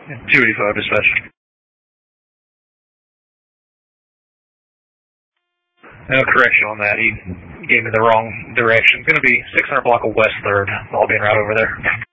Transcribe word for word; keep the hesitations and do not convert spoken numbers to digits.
two eighty-five dispatch. No correction on that. He gave me the wrong direction. It's going to be six hundred block of West third. I'll be right over there.